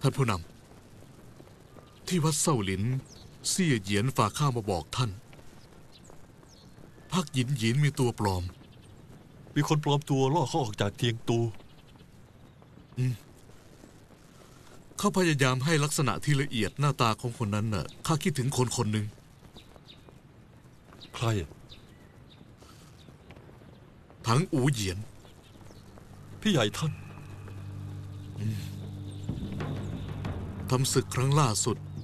ท่านผู้นำที่วัดเซาหลินเสี่ยเหยียนฝากข้ามาบอกท่านพักหยินหยินมีตัวปลอมมีคนปลอมตัวล่อเขาออกจากเทียงตูเขาพยายามให้ลักษณะที่ละเอียดหน้าตาของคนนั้นน่ะข้าคิดถึงคนคนหนึ่งใครถังอูเหยียนพี่ใหญ่ท่านทำศึกครั้งล่าสุด